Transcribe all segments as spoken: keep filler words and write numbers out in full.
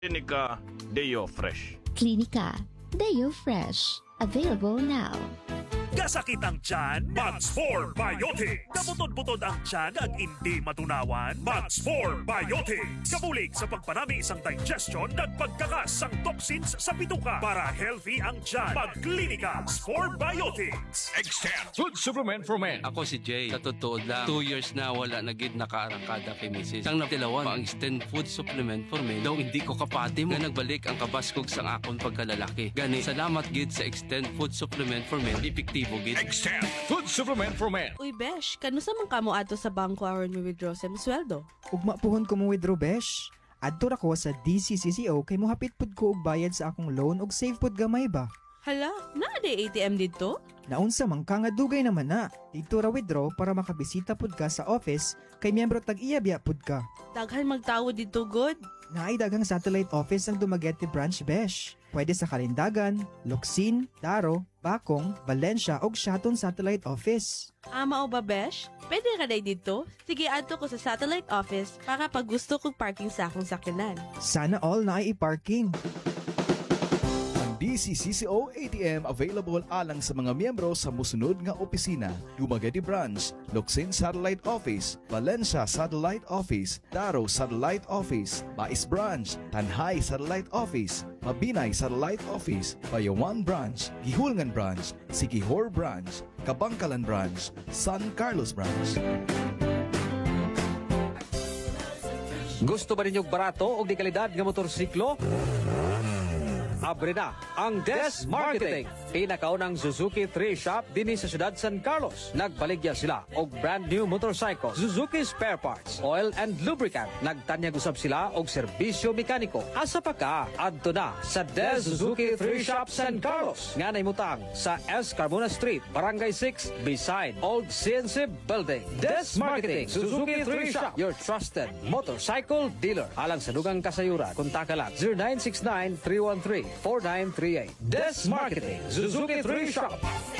Clinica Deo Fresh. Clinica Deo Fresh. Available now. Kasakit ang tiyan, Max four Biotics. Kabutod-butod ang tiyan at hindi matunawan, Max four Biotics. Kabulig sa pagpanami isang digestion at pagkakas ang toxins sa bituka para healthy ang tiyan. Mag-Clinica Max four Biotics. Extend Food Supplement for Men. Ako si Jay. Sa totoo lang, two years na wala na gid nakaarangkada kay Missus Ang natilawan, ang extend food supplement for men. Daw hindi ko kapati mo. Nga nagbalik ang kabaskog sang akon pagkalalaki. Gani, salamat gid sa extend food supplement for men. Epektibo gid. Extend Food Supplement for Men. Uy, Besh, kanusa man kamo ato sa bangko aron mo withdraw sa sweldo? Ugma puhon ko mo withdraw, besh. Adto ra ko sa D C C C O kay mohapit pud ko og bayad sa akong loan og save pud gamay ba. Hala, naa di A T M dito? Naunsa man ka nga dugay naman na. Dito ra withdraw para makabisita pud ka sa office kay miyembro tag-iyabya pud ka. Daghan magtawo dito, good. Naay daghang satellite office ang Dumaguete Branch, besh. Pwede sa Kalindagan, Locsin, Daro, Bacong, Valencia ug Shaton Satellite Office. Ama o ba, Besh? Pwede ka day dito? Sige, ato ko sa satellite office para pag gusto kong parking sa akong sakyanan. Sana all na ay i-parking. D C C C O A T M available alang sa mga miyembro sa musunod nga opisina: Dumaguete Branch, Locsin Satellite Office, Valencia Satellite Office, Daro Satellite Office, Bais Branch, Tanhay Satellite Office, Mabinay Satellite Office, Bayawan Branch, Gihulngan Branch, Siquijor Branch, Kabangkalan Branch, San Carlos Branch. Gusto ba ninyong barato o di kalidad nga motorsiklo? Abre na ang Des Marketing. Pinakaunang Suzuki three shop dinhi sa siyudad San Carlos. Nagbaligya sila og brand new motorcycle, Suzuki spare parts, oil and lubricant. Nagtanyag usab sila og serbisyo mekaniko. Asa pa ka? Adto na sa Des Suzuki three shop San Carlos. Nga naimutang sa S. Carmona Street, Barangay six, beside Old C N C Building. Des Marketing, Suzuki three shop, your trusted motorcycle dealer. Alang sa dugang kasayuran, kontak lang zero nine six nine, three one three, four nine three eight. Des Marketing, Suzuki three shop.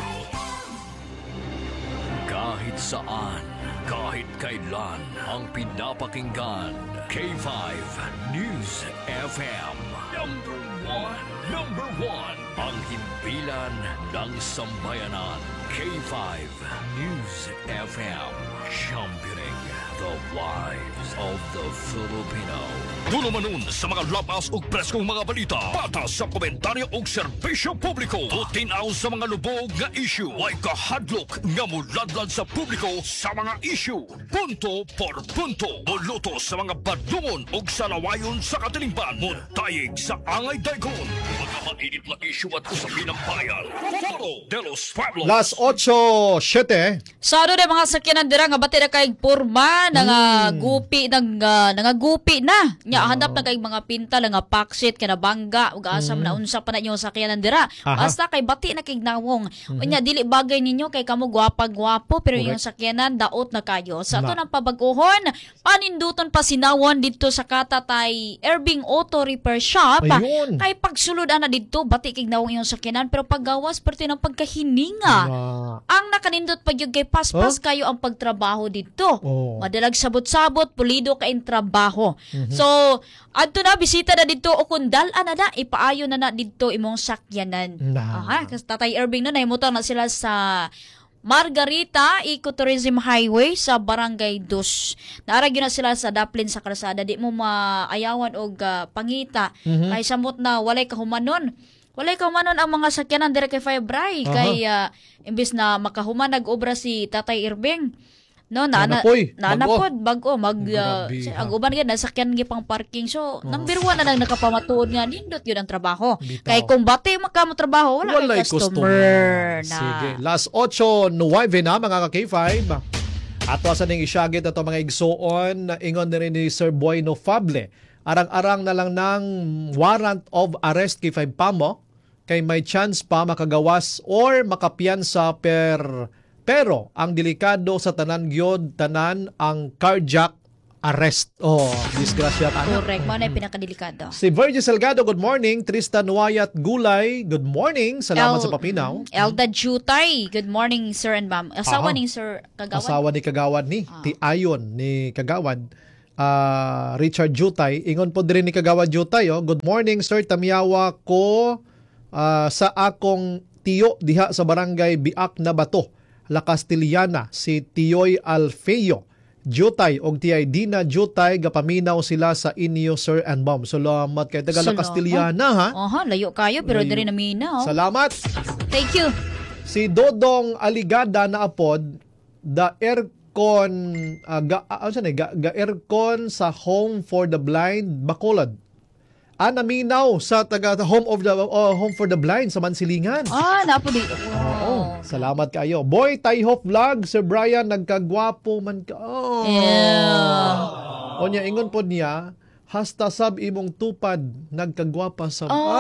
Kahit saan, kahit kailan, ang pinapakinggan, K five News F M. Number one, number one, ang himpilan ng sambayanan, K five News F M. Championing the lives of the Filipino. Dulo manon sa mga lapas ug preskong mga balita. Patas sa komentaryo ug serbisyo publiko. Tutinaw sa mga lubog nga issue. Way kahadlok nga muladlad sa publiko sa mga issue. Punto por punto. Buluto sa mga badungon ug salawayon sa katilingban. Muntayig sa angay dagon. Mga mainit na issue at usapin ng bayan. Foro de los Pueblos. Las ocho siete. Sa ano na mga sakyanan dira nga bati na kay porma nga gupi nang uh, nangagupi na. Nya hanap na kay mga pinta nga paksit kana bangga ug asam mm. na unsa pa na inyo sakyanan dira. Basta kay bati na kay nawong. Mm-hmm. Unya dili bagay ninyo kay kamo gwapa-gwapo pero yung sakyanan daot na kayo. Sa ato nang pabaguhon, paninduton pa sinawon dito sa Katatay Erbing Auto Repair Shop. Ayun. Kay pagsulod ana didto bati kay nawong yung sakyanan pero paggawas perti ng pagkahininga. Uh. Ang nakanindot pa gyud kay paspas huh? kayo ang pagtrabaho dito. Oh. Madalag sabot-sabot, pulido ka in trabaho. Mm-hmm. So, adto na, bisita na dito o kundal, ana na, ipaayo na na dito imong sakyanan. Nah. Aha, kasi Tatay Irving na, naimutang na sila sa Margarita Ecotourism Highway sa Barangay Dos. Naaragyo na sila sa Daplin sa kalsada. Di mo maayawan og uh, pangita. Mm-hmm. Kay samot na walay kahumanon. Walay kahumanon ang mga sakyanan dire kay Febray. Uh-huh. Kay uh, imbis na makahuman nag-obra si Tatay Irving. No, na na nanapod bago mag uh, ang uban gyud nasakyan gyud pang parking. So, oh. number one na lang nakapamatuod nga nindot gyud ang trabaho. Bitaw. Kay kung bati magkamo trabaho, wala kay customer. customer na. Sige. Las ocho nueve na mga ka-K five. Ato sa ning isyagit ato mga igsoon ingon ni rin ni Sir Bueno Fable. Arang-arang na lang ng warrant of arrest K five pamo kay may chance pa makagawas or makapiyansa per pero ang delikado sa tanan gyud tanan ang cardiac arrest. Oh, disgrasya ta. Correct, mo na pinakadelikado. Si Virgil Salgado, good morning. Tristan Wayat Gulay, good morning. Salamat El, sa papinaw. Elda Jutay, good morning sir and ma'am. Asawa uh-huh. ni Sir Kagawad. Asawa ni Kagawad ni, uh-huh. ti Ayon ni Kagawad. uh, Richard Jutay. Ingon po din ni Kagawad Jutay. Oh. Good morning, sir. Tamiyawa ko uh, sa akong tiyo diha sa barangay Biak na Bato, La Castillana, si Tioy Alfeo Jutay og Tiyay Dina Jutay, gapaminaw sila sa inyo, sir and ma'am. Salamat kay taga La Castillana, ha? Oha, layo kayo pero diri na minaw. Salamat. Thank you. Si Dodong Aligada na apod, the aircon uh, ga, uh, ano ga, ga aircon sa Home for the Blind Bacolod. Ah, naminaw sa taga Home of the uh, Home for the Blind sa Mansilingan. Ah, napo di. Oh, salamat kayo. Boy Tayhoff Vlog, Sir Brian, nagkagwapo man ka. Oh. Yeah. O niya, ingon po niya, hasta sab imong tupad, nagkagwapa sa... Oh.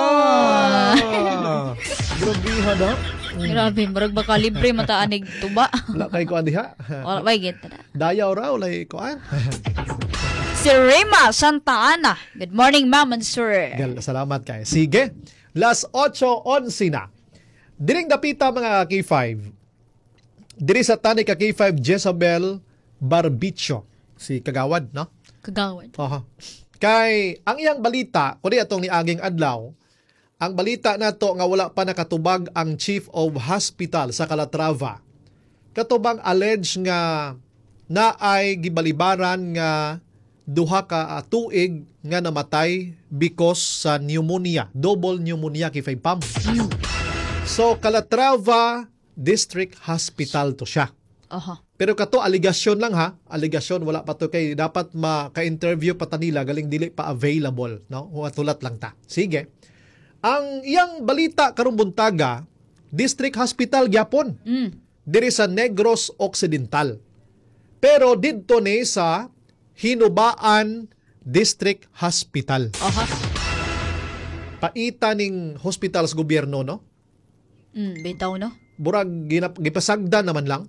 Ah! Grabiha na. Grabe, marag baka libre mataanig tuba. Wala kay ko andiha. Wala ba git na. Dayaw raw, lay ko an. Si Rima Santa Ana. Good morning, ma'am and sir. Gal, salamat kay. Sige. Las eight eleven na. Diring dapita mga K five. Diri sa tani ka K five Jezabel Barbicho. Si Kagawad, no? Kagawad. Aha. Kay ang iyang balita, kundi atong niaging adlaw, ang balita nato nga wala pa nakatubag ang Chief of Hospital sa Calatrava. Katubang allege nga naay gibalibaran nga duha ka uh, tuig nga namatay because sa pneumonia, double pneumonia kay five pam. Mm. So Calatrava District Hospital to siya. Aha. Pero kato aligasyon lang ha, aligasyon wala pa to kay dapat maka-interview pa tanila galing dili pa available, no? Huwatulat lang ta. Sige. Ang iyang balita karong buntaga, District Hospital gyapon. Mm. Diri sa Negros Occidental. Pero didto ni sa Hinubaan District Hospital. Aha. Paita ning hospital sa gobyerno, no? Mm, bitaw, no? Burag ginap, gipasagda naman lang.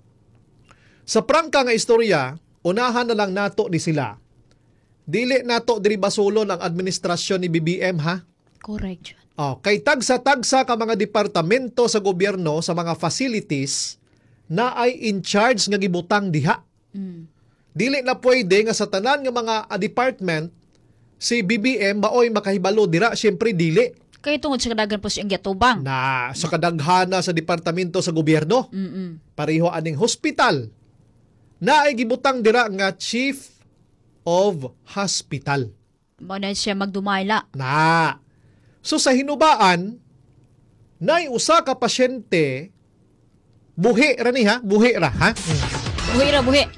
Sa prangka nga istorya, unahan na lang nato ni sila. Dili nato diri basulon ang administrasyon ni B B M, ha? Correct. Oh, kay tagsa-tagsa ka mga departamento sa gobyerno sa mga facilities na ay in charge nga gibutang diha. Mm. Dili na pwede nga sa tanan nga mga uh, department si B B M maoy makahibalo dira, syempre dili. Kay tungod sa kadagan po siyang gyatubang. Na sa kadaghana sa departamento sa gobyerno. Mm. Pareho aning hospital na ay gibutang dira nga Chief of Hospital. Mao na siya magdumayla. Na. So sa hinubaan, nay usa ka pasyente buhi ra ni ha, buhi ra ha. Buhi ra buhi.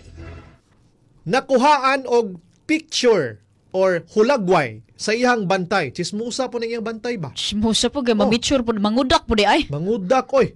Nakuhaan og picture or hulagway sa iyang bantay. Chismusa po na iyang bantay ba? Chismusa po, gaya mamitsure po, mangudak po di ay. Mangudak, oy.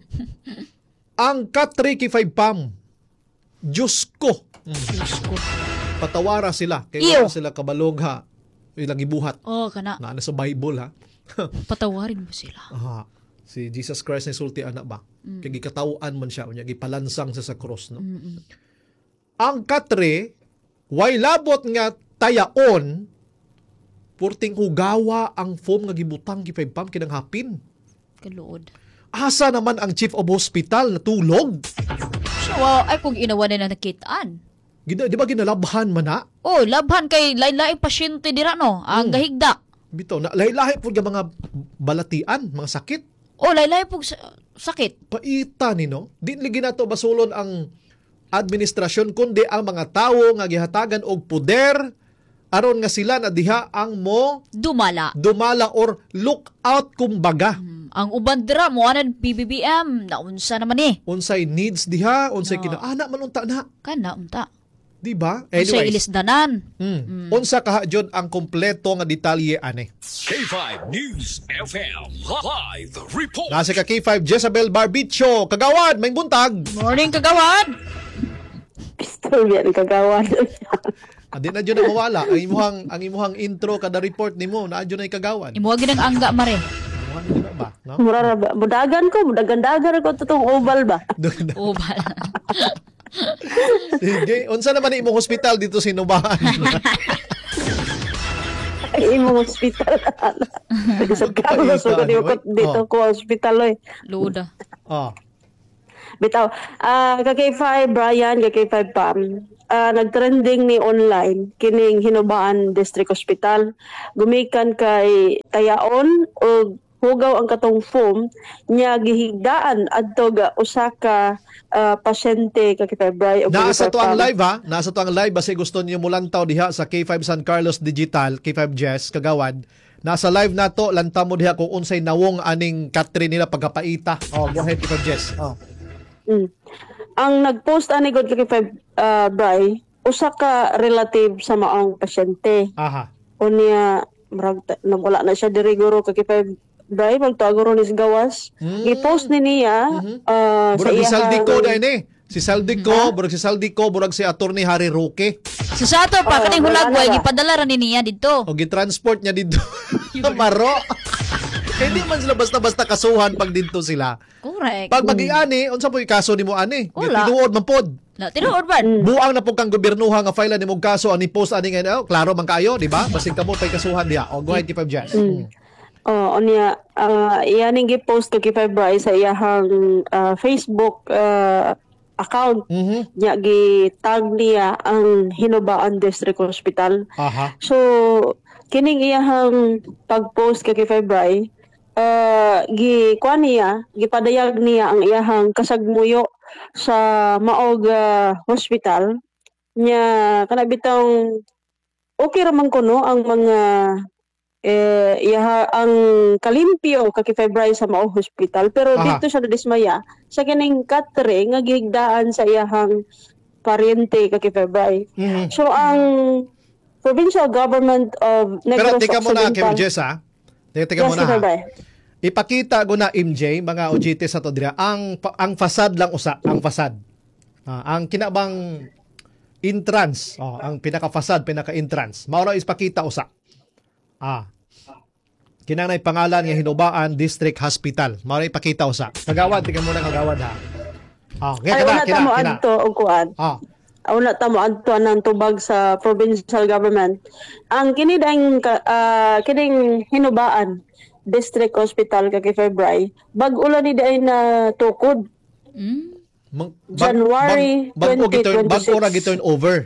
Ang katri ki five pam. Diyos ko. Diyos ko. Patawara sila. Kaya wala sila kabalog ha. Ilang ibuhat. Oh, kana. Na ano sa Bible ha. Patawarin mo sila. Aha. Si Jesus Christ na sulti anak ba? Mm. Kaya gikatawaan man siya. Unya, gipalansang sa sa cross. No? Mm-mm. Ang katri, way labot nga tayaon, purting hugawa ang foam nga gibutang ki five pam kinang hapin. Kaluod. Asa naman ang Chief of Hospital na tulog? So, wow, ay kung inawa na na nakitaan. Gina, di ba ginalabhan man na? Oh, labhan kay lain-laing pasyente dira no, ang Hmm. gahigda. Bito, na lahi-lahi po yung mga balatian, mga sakit. Oh, lain-laing po sa- sakit. Paita ni no? Di ligi na to basulon ang administrasyon kundi ang mga tawo nga gihatagan og puder aron nga sila na diha ang mo Dumala. dumala or look out kumbaga. Hmm. Ang uban dira mo anan P B B M, naunsa naman eh. Unsay needs diha, unsay No. kinaana man unta na. Kana unta. Di ba? Unsay ilisdanan. Mm. Unsa kaha jud ang kompleto nga detalye ane. K five News F M Live Report. Nasa ka K five Jezabel Barbicho, Kagawad, may buntag. Morning, Kagawad. Pistol yan, Kagawad. Adi na jud na mawala ang imuhang ang imuhang intro kada report nimo na jud na Kagawad. Imo gid ang angga mare. Imuhang jud na ba, no? Mura ba? Budagan ko, budagan-dagan ko tutong oval ba? Oval. Sige, unsa naman imong hospital dito sa Hinubaan? Ay, imong hospital. Sa kamo, so dito, dito ko hospital, oy. Luda. Ah. Bitaw, ah, ka K five Brian, ka K five Pam. ah, nagtrending ni online kining Hinubaan District Hospital. Gumikan kay tayaon o hugaw ang katong foam nya gihigdaan adto ga usa ka ah, pasyente kay February. Nasa to ang live ha. Nasa to ang live basi gusto niyo mulantaw diha sa K five San Carlos Digital, K five Jess Kagawad. Nasa live nato lantaw mo diha kung unsay nawong aning Catherine nila pagkapaita. Oh, go ahead K five Jess. Oh. Mm. Ang nagpost ani god kay Feb uh, Bray, usa ka relative sa maong pasyente. Aha. Unya murag wala na siya diri guro kay Feb Bray magtaguro ni gawas. Mm. I-post ni niya Mm-hmm. uh, Burag si iyahang- Saldico dahil eh. Si Saldico, burag si Saldico, burag si Attorney Harry Roque. Si Sato pa, Oh, kaning wala hulagway, na ba? gipadala ra ni niya dito. O gitransport niya dito. Maro. Hindi man sila basta-basta kasuhan pag dito sila. Correct. Pag mag-iani, unsa po yung kaso ni mo ani? Wala. Tinuod man pod. Na, tinuod ba? Buang na po kang gobyernuha nga file ni mong kaso ani post ani nga oh, klaro man kayo, di ba? Basig kamo pay kasuhan diha. O go ahead K five Jazz. Mm. Oh, unya uh, iyan ning gi-post kay February sa iyahang ah, Facebook ah, account. Mhm. Nya gi-tag niya ang Hinubaan District Hospital. Aha. So, kining iyahang pag-post kay February, uh, gi kuan niya, gipadayag niya ang iyahang kasagmuyo sa maog ah, hospital nya kana bitong okay ra man kuno ang mga eh iyaha ang kalimpyo kay February sa maog hospital pero Aha. dito siya nadismaya sa kining katre nga gihigdaan sa iyahang paryente kay February. Mhm. So ang provincial government of Pero Negros tika muna K five Occidental. Jess ha. Tika, tika Yes, muna ha. February. Ipakita ko na M J mga O G T sa to dira ang pa- ang fasad lang usa, ang fasad. Ah, ang kinabang entrance, oh, ang pinaka-fasad, pinaka-entrance. Mao ra ispakita usa. Ah. Kinang nay pangalan nga Hinubaan District Hospital. Mao ra ipakita usa. Kagawad, tika muna kagawad ha. Ah, Ay, kaya una kina, tamo kina, kina. adto og kuan. Ah. Una tamo adto ng tubag sa provincial government. Ang kini daing ka- ah, kining Hinubaan District Hospital kay February, bag-o lang ni daay na tukod. Hmm? Mang- January bag, bag, bag, twenty twenty-six. bag, bag, gi-turn over.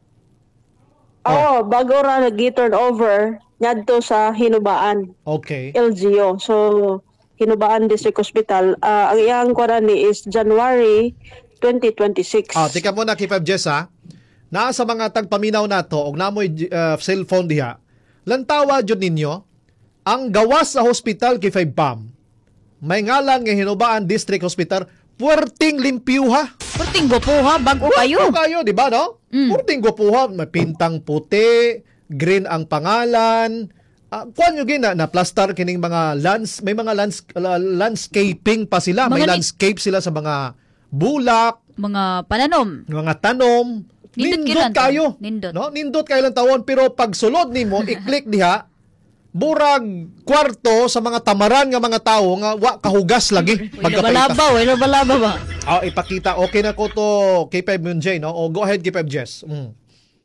Oo, bago ra nag-turn over ngadto sa Hinubaan Okay. L G O. So Hinubaan District Hospital, ah, ang iyang kuan ni is January twenty twenty-six. Ah, tika mo na K five Jess ha. Naa sa mga tagpaminaw nato og namoy uh, cellphone diha. Lantawa jud ninyo ang gawas sa hospital K five Pam. May ngalan nga Hinubaan District Hospital, puwerteng limpyuha. Perting gopuha, bago kayo. Bago kayo, di ba no? Mm. Puwerteng gupuha, may pintang puti, green ang pangalan. Uh, kuan yung gina na plaster kining mga lands, may mga lands, uh, landscaping pa sila, may Mga ni- landscape sila sa mga bulak, Mga pananom. mga tanom. Nindot Nindot kilan to. kayo. Nindot. No? Nindot kayo lang tawon pero pag sulod nimo i-click diha burag kwarto sa mga tamaran nga mga tawo nga wa kahugas lagi Labalaba, wala balaba ba? Ah, ipakita okay na ko to K five Munjay no. O go ahead K five Jess. Mm.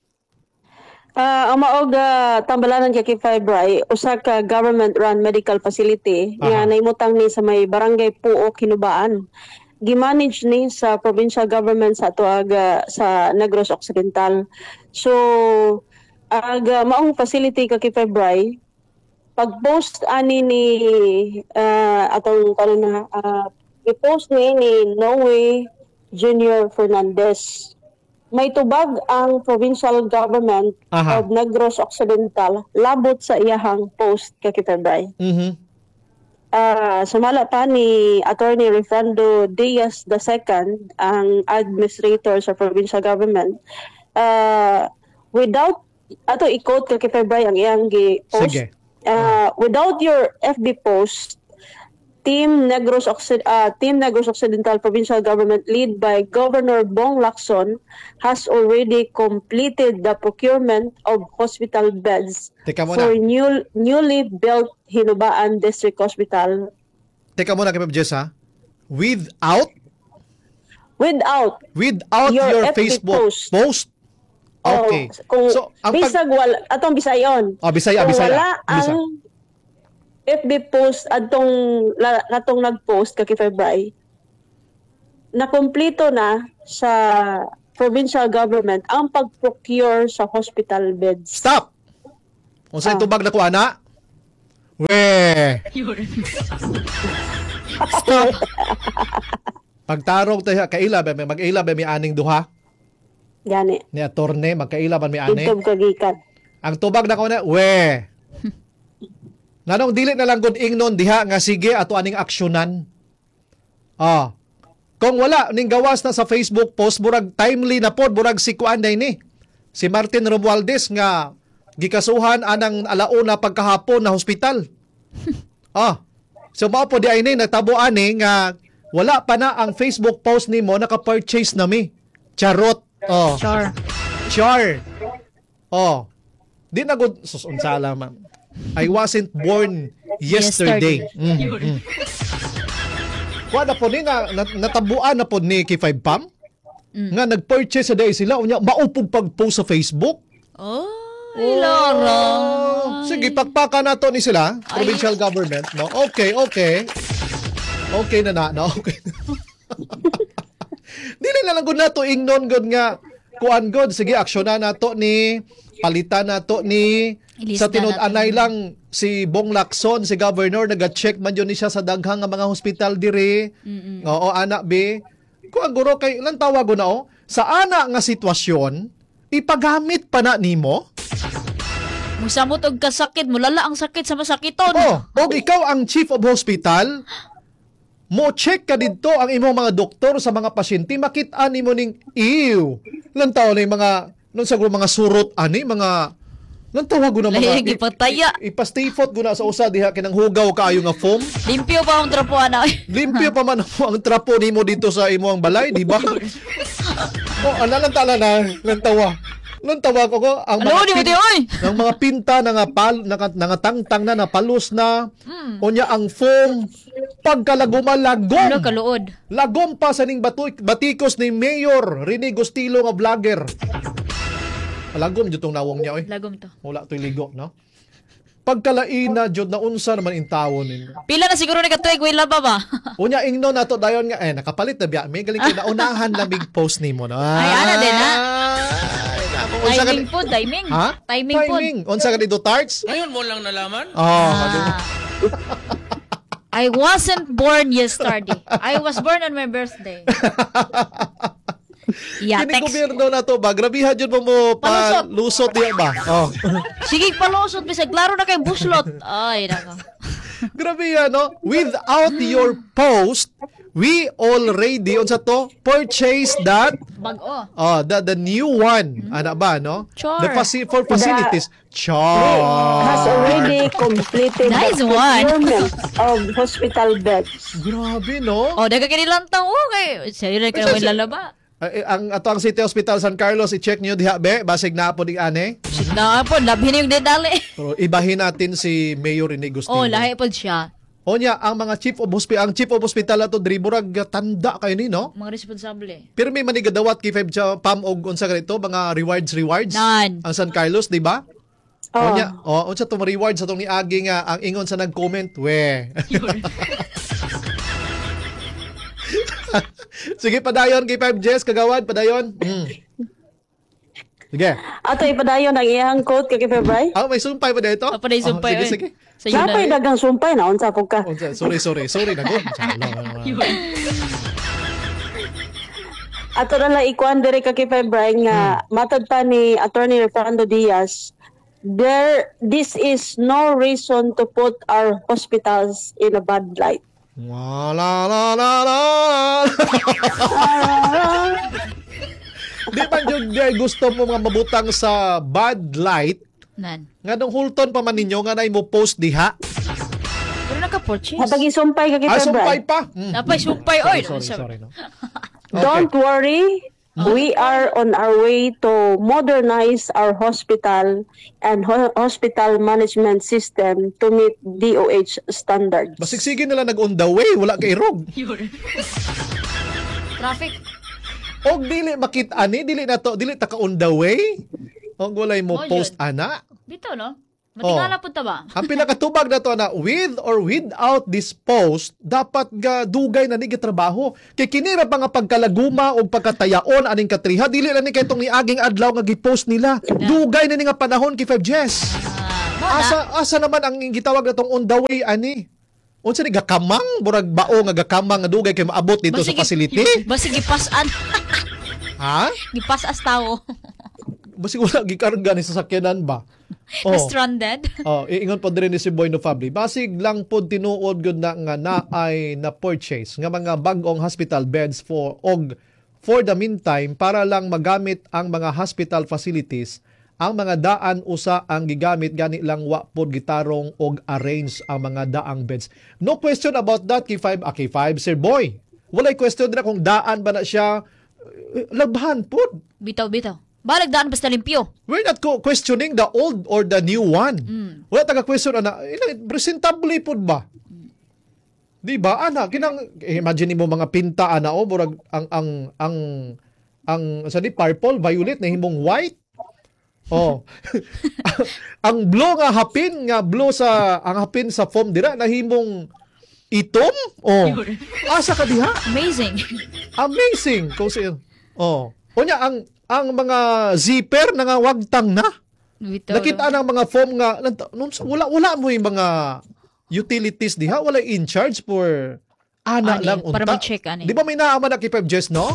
Ah, ang maog ah, tambalanan kay February, usa ka government-run medical facility nga Aha. naimutang ni sa may barangay Puok, Hinubaan. Gimanage ni sa provincial government sa tuag ah, sa Negros Occidental. So aga maong facility kay February pag-post ani ni ah, atong karon na ah, i-post ni ni Noe Junior Fernandez. May tubag ang provincial government Aha. of Negros Occidental labot sa iyahang post kay February. Mhm. Ah, sumala pa ni Attorney Refrando Diaz the second, ang administrator sa provincial government. Ah, without ato i-quote kay February ang iyang gi-post. Sige. Uh, without your F B post, Team Negros Occid- uh, Team Negros Occidental Provincial Government led by Governor Bong Lacson has already completed the procurement of hospital beds Teka muna. for new newly built Hinubaan District Hospital. Teka muna K five Jess ha. Without Without without Your your, F B Facebook post. post. Okay. Oh, kung So, ang pag- bisag wala atong bisayon. Ah, Bisaya, Kung Bisaya. wala Bisa. ang F B post atong la- katong nag-post kay February, na kompleto na sa provincial government ang pag-procure sa hospital beds. Stop! Kung sa'yo Ah. tubag na ko, ana? We! Stop! Pagtarong tayo, kaila ba? May mag-ila ba may aning duha? Gani. Ni attorney, magkaila ba may ani? Itob kagikan. Ang tubag na ko na, we! Nanong dili na lang gud ingnon diha nga sige ato aning aksyonan. Ah. Kung wala ning gawas na sa Facebook post burag timely na pod burag si kuan day ni. Si Martin Romualdez nga gikasuhan anang alauna pagkahapon na hospital. Ah. So mao po di ay ni natabo ani nga wala pa na ang Facebook post nimo naka-purchase na mi. Charot. Oh. Char. Char. Oh. Di na gud sus unsala ma'am. I wasn't born yesterday. Yesterday. Mm, mm. Kuha na po ni nga nat- natabuan na po ni K five Pam Mm. nga nag-purchase sa day sila unya maupog pag-post sa Facebook. Oh, Lara. Sige, pagpaka na to ni sila, provincial government, no? Okay, okay. Okay na na, no? Okay. Dili na lang gud nato ingnon gud nga kuan gud sige aksyonan nato ni palitan nato ni Ilista sa tinud-anay lang si Bong Lacson, si governor naga-check man yun ni siya sa daghang nga mga hospital diri. Mm-mm. Oo, anak be. Kuan guro kay lang tawag na oh, sa ana nga sitwasyon ipagamit pa na nimo. Musamot og kasakit, mulala ang sakit sa masakiton. Oh, og ikaw ang chief of hospital, mo check ka dito ang imong mga doktor sa mga pasyente, makita nimo ning ew. Lan taw na yung mga non sa mga surot ani mga lan tawag ko na mga Lahi, gipataya. ipastayfot guna sa usa diha kinang hugaw kaayo nga foam. Limpyo pa ang trapo ana. Limpyo pa man ang trapo nimo dito sa imong balay, di ba? Oh, ana lang tala na, lan tawa. Lan tawa ko ko ang Ano di mo di oy? ng mga pinta na nga pal na nga tangtang na napalos na Mm. unya ang foam pagkalaguma lagom. Ano kaluod? Lagom pa sa ning batu batikos ni Mayor Rene Gustilo nga vlogger. Lagom jud tong nawong niya oy. Lagom to. Wala to'y ligo, no? Pagkalaina jud na unsa naman intawon ninyo. Pila na siguro ni katuig way laba ba? Unya ingno nato dayon nga eh nakapalit na biya. May galing kay naunahan na big post nimo no. Ay ana din ha. Unsa ka Timing po, timing. Ha? Timing po. Timing. Unsa ka dito tarts? Ngayon mo lang nalaman? Oh, Ah. I wasn't born yesterday. I was born on my birthday. Yeah, Kini text. gobyerno na to ba? Grabihan jud mo mo pa lusot diya ba? Oh. Sige, palusot. Bisag klaro na kay buslot. Ay, nako. Grabe yan, no? Without your post, we already, unsa to, purchase that, Bag-o. oh, the, the new one. Ano ba, no? Sure. The faci- for facilities. Has Char. already completed Nice the one. procurement of hospital beds. Grabe, no? O, daga kinilang tao. Okay. Sa'yo na ka naman lalaba. Ay, ang ato ang City Hospital San Carlos, i-check niyo diha be, basig na po di ane. Na po, labi na yung dedali. Pero ibahin natin si Mayor Rene Gustilo. Oh, lahi po siya. Onya, ang mga chief of hospital, ang chief of hospital ato driburag tanda kayo ni, no? Mga responsable. Pero may manigadawat kay five sa pam og unsa ganito, mga rewards rewards. Nan. Ang San Carlos, di ba? Oh. Onya, oh, unsa tong rewards atong ni Agi nga ang ingon sa nag-comment, we. Sige, padayon kay five Jess kagawad, padayon. Mm. Sige. Ato ipadayon ang iyang quote kay Febray. Ah, may sumpay pa dito? Apa na yung sumpay, Oh, sige, oy. sige. Sa yun Napay na. dagang sumpay na unsa pug ka. Unsa, sorry, sorry. Sorry na gud. Ato na lang ikuan diri kay Febray nga matad pa ni Attorney Fernando Diaz. There this is no reason to put our hospitals in a bad light. La la la la la. Di ba yung gusto mo mga mabutang sa bad light? Nan. Nga nung hulton pa man ninyo nga na mo post diha. Pero naka-purchase. Kapag isumpay kay Ah, sumpay Febray. pa. Mm. Napay sumpay. Oy, Sorry, sorry, no. Don't worry. We are on our way to modernize our hospital and ho- hospital management system to meet D O H standards. Basigsige nila nag on the way, wala kay rog. Traffic. Og dili makit ani, dili na to, dili ta ka on the way. Og walay mo Oh, post yun. ana. Dito, no? Matingala po ta ba? Ang pinakatubag na to na with or without this post, dapat ga dugay na ni trabaho. Kay kinira pa nga pagkalaguma o pagkatayaon aning katriha, dili na ni kay itong niaging adlaw nga gipost nila. Dugay na ni nga panahon kay five Jess. Uh, asa asa naman ang gitawag na tong on the way ani? Unsa ni gakamang burag bao nga gakamang nga dugay kay maabot dito sa facility? Basi gipasan. Ha? Gipasas tao. Basi wala gikarga ni sasakyanan ba? Oh. Stranded. Oh, iingon pa din ni si Boy no Fabri. Basig lang pod tinuod gyud na nga naay na purchase nga mga bag-ong hospital beds for og for the meantime para lang magamit ang mga hospital facilities. Ang mga daan usa ang gigamit gani lang wa pod gitarong og arrange ang mga daang beds. No question about that K five, ah, K five Sir Boy. Walay question na kung daan ba na siya labhan pod. Bitaw bitaw. Balag daan basta limpyo. We're not co- questioning the old or the new one. Mm. Wala taga question ana, ilang presentable pod ba? Mm. Di ba ana kinang imagine mo mga pinta ana o burag ang ang ang ang sa di purple, violet na himong white. Oh. Ang blue nga hapin nga blue sa ang hapin sa foam dira nahimong itom. Oh. Asa ka diha? Amazing. Amazing kung siya. Oh. Unya ang ang mga zipper na nga wagtang na. Bitaw, nakita ng mga foam nga nung, wala wala mo yung mga utilities diha, wala in charge for ana ani, lang unta. Para ma-check ani. Di ba may naaman na K five Jess no?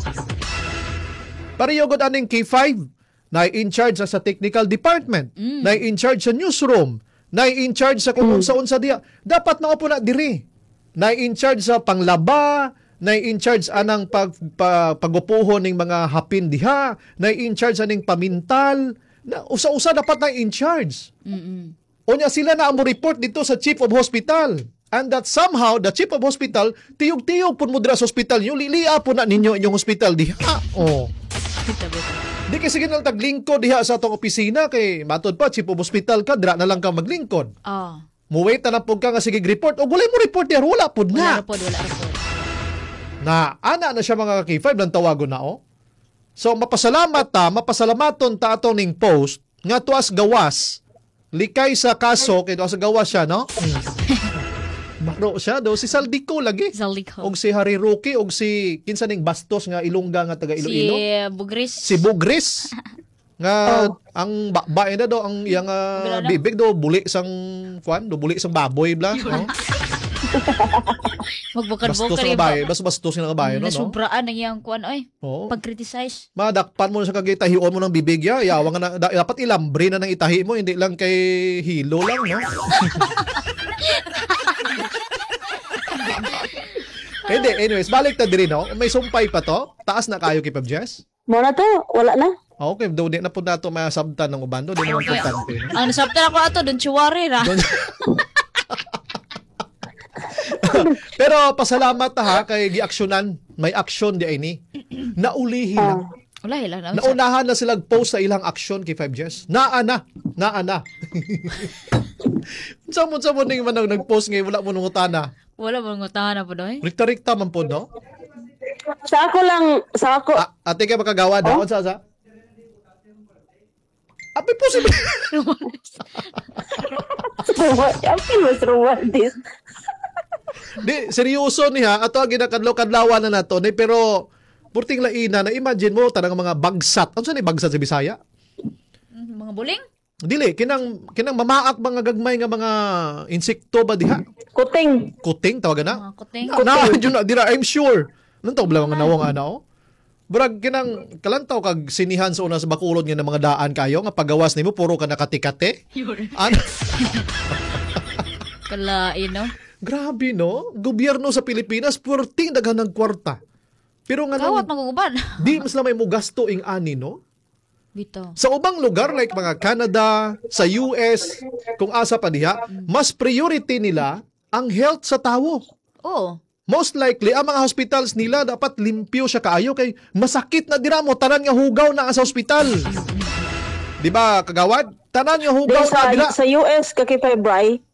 Pareho gud aning K five na in charge sa technical department, mm. na in charge sa newsroom, na in charge sa kung mm. unsa diha. Dapat maupo na diri. Na in charge sa panglaba, na in charge anang pag, pag pagupuhon ning mga hapin diha, na in charge aning pamintal, na usa-usa dapat na in charge. Mm. Unya sila na ang report dito sa chief of hospital. And that somehow the chief of hospital tiyog-tiyog pud mo dira sa hospital niyo, lilia po na ninyo inyong hospital diha. Oh. Di kasi ginal taglingkod diha sa atong opisina kay matod pa chief of hospital ka dira na lang ka maglingkod. Oh. Muwait na pud ka nga sige report o gulay mo report diha wala pud na. Wala pud wala report. Na ana na siya mga K five lang tawagon na oh. So mapasalamat ta, mapasalamaton ta atong ning post nga tuas gawas likay sa kaso kay tuas gawas siya no. Baro siya daw si Saldico lagi. Saldico. Og si Hariruki og si kinsa ning Bastos nga Ilongga nga taga Iloilo. Si Bugris. Si Bugris. Nga oh. ang babae na daw ang iyang uh, bibig do buli sang kwan, do buli sang baboy bla, no? Magbukad-bukad ka babae, basta bastos nga babae no, no? Nasubraan ang iyang kwan oy. Oh. Pag-criticize. Madakpan mo na sa kagitahion mo ng bibig ya, yawa nga na, dapat ilambre na ng itahi mo, hindi lang kay hilo lang, no? Hindi, anyways, balik ta diri no. May sumpay pa to. Taas na kayo kay Pab Jess? Mo na to, wala na. Okay, do di na pud nato masabtan ng uban do, di naman importante. No? Ang nasabtan ako ato don chiwari ra. Pero pasalamat ta ha kay giaksyonan, may aksyon di ay ni. Naulihi lang. Uh, Ulahi lang. Naunahan na sila post sa ilang aksyon kay five Jess. Naa na, naa na. Unsa-unsa mo ning man nag-post ngay wala mo nung utana. Wala mo nung utana po doy. Rikta-rikta man po no. Sa ako lang, sa ako. Ah, ate kay makagawad oh? Unsa sa? Api posible. Api mas romantis. Di seryoso niya ato ang ginakadlaw-kadlawan na nato ni pero purting laina na imagine mo tanang mga bagsat. Unsa ni bagsat sa Bisaya? Mga buling? Dili kinang kinang mamaak mga gagmay nga mga insekto ba diha? Kuting. Kuting tawagan na? Mga kuting. Na, na na dira I'm sure. Nang taw bala mga nawong ana oh. Brag kinang kalantaw kag sinihan sa una sa Bacolod nga ng mga daan kayo nga pagawas nimo puro ka nakatikate. Ano? Kalain no. Grabe no. Gobyerno sa Pilipinas purting daghan ng kwarta. Pero nga kawat maguguban. Di mas lamay mo gasto ing ani no. Bito. Sa ubang lugar like mga Canada, sa U S, kung asa pa diha, mas priority nila ang health sa tawo. Oo. Most likely, ang mga hospitals nila dapat limpyo siya kaayo kay masakit na dira mo tanan nga hugaw na sa hospital. Di ba, kagawad? Tanan nga hugaw sa, na dira. Sa U S, kakipay Bray,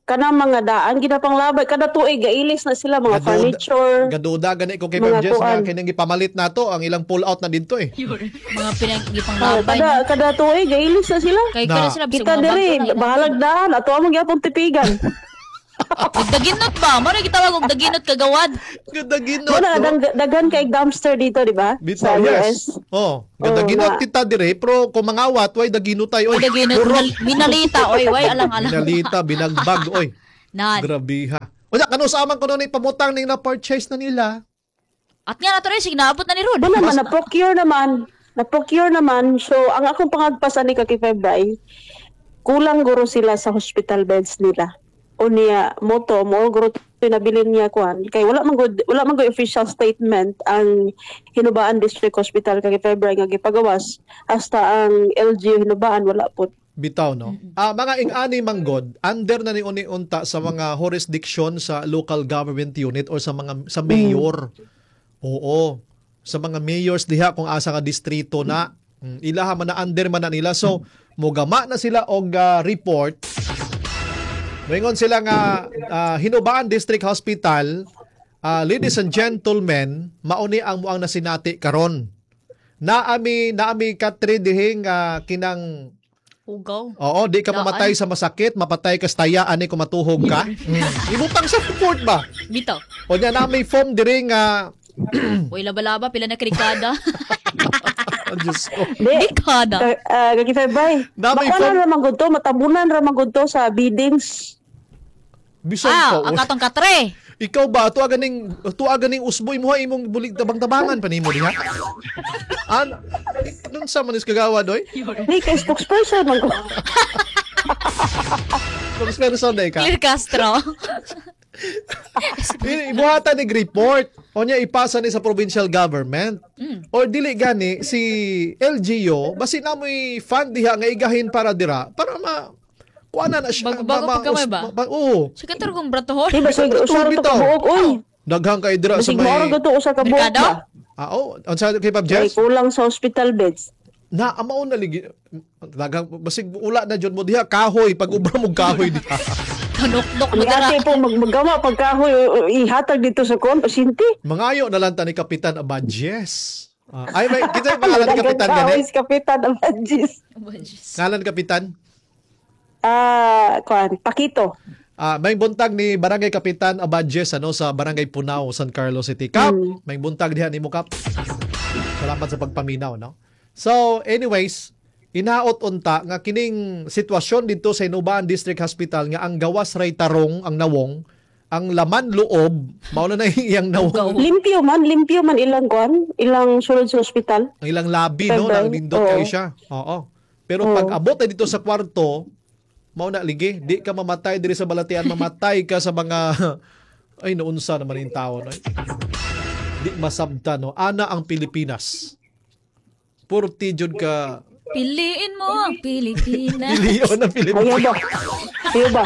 kana mga daan ginapanglabay kada tuig gailis na sila mga Gaduda- furniture. Gaduda gani ko kay Mga Ma'am Jess nga kuan. kinang ipamalit nato ang ilang pull out na dito eh. Mga pinagipang Ah, labay. kada kada tuig gailis na sila. Kay Na. kada sila bisig Kita mga diri bato na bahalag daan ato among gyapon tipigan. Ug daginot ba? Mo na gitawag og daginot kagawad. Gadaginot. Wala no? dag- daghan kay dumpster dito, di ba? Bitaw, Sa U yes. S. Oh, gadaginot nga. kita dire pero kung mangawat way daginutay oy. Daginot minal- minalita oy, way alang-alang. Binalita, binagbag oy. Nan. Grabiha. Unya kanu sa amang kuno ni pamutang ning na-purchase na nila. At nga nato rin, sige naabot na ni Rod. Wala naman, na-procure naman. Na-procure naman. So, ang akong pangagpasan ni kay Febray, kulang guro sila sa hospital beds nila. O niya, moto, mo guro pinabilin niya kuan. Kay wala man gud wala man gud official statement ang Hinubaan District Hospital kay Febray nga gipagawas hasta ang L G U Hinubaan wala po. Bitaw no. Ah mga ing-ani manggod under na ni uni-unta sa mga jurisdiction sa local government unit or sa mga sa mayor. Oo. Sa mga mayors diha kung asa ka distrito na mm, ilaha man na under man na nila. So mogama na sila og ah, report. Moingon sila nga ah, Hinubaan District Hospital, ah, ladies and gentlemen, mauni ang muang nasinati karon. Naami naami katri dihing ah, kinang Ugaw. oo, di ka Daan. mamatay sa masakit, mapatay ka sa taya, ani kung matuhog ka. Mm. Ibutang sa report ba? Bitaw. O niya na may form diri nga Uy, laba-laba, pila na krikada. oh, Diyos ko. Di, Krikada. ka- ah, kay Febray. Damay Makuha form. na ramang gud to, matabunan ramang gud to sa biddings. Bison Ah, ko. ang katong katre. Ikaw ba tuwa ganing tuwa ganing usboy mo imong bulig tabang-tabangan pa nimo diha? An nun sa manis kagawa doy? Di, kay spokesperson man ko. Kung person day ka. Clear Castro. I- Ibuhatan ni report o niya ipasa ni sa provincial government. Or dili gani si L G U basi na mo'y fund diha nga igahin para dira para ma kuana na siya. Bago-bago ma- ma- pagkamay us- ba? ma- ma- Oo. Sige, tar kong bratohon. Di, basig Ito, usa to bitaw. kabuok, uy. Daghang kay dira sa Basig maoro may gud to usa ka buok Merkado? ba? Ah, oh, ang sa kay Pab Kay Jess. kulang sa hospital beds. Na amao na ligi daghang basig ula na jud mo diha kahoy pag ubra mo kahoy diha. Kanukdok mo Ni dara. ate po mag maggawa pagkahoy uh, ihatag dito sa kon pasyente. Mangayo na lang ta ni Kapitan Abadjes. Ah, ay may kita yung pangalan ni Kapitan gani. Kahoy si Kapitan Abadjis. Ngalan Kapitan. Ah, kuan, Pakito. Ah, may buntag ni Barangay Kapitan Abadjes ano sa Barangay Punao, San Carlos City. Kap, Mm. may buntag diha nimo Kap. Salamat sa pagpaminaw no. So anyways, inaot unta nga kining sitwasyon dito sa Hinubaan District Hospital nga ang gawas ray tarong ang nawong, ang laman loob mao na iyang nawong, Limpyo man, limpyo man ilang kuan, ilang sulod sa ospital. ang ilang labi no Pwede. nang nindot Oo. kay siya. Oo. Pero Oo. pag abot na dito sa kwarto, mao na ligi, di ka mamatay diri sa balatian, mamatay ka sa mga ay naunsa naman yung tao no. Di masabta no. Ana ang Pilipinas. Purti jud ka Piliin mo ang Pilipinas. Piliyon ng Ayo Pilipinas. ba? Ayo ba?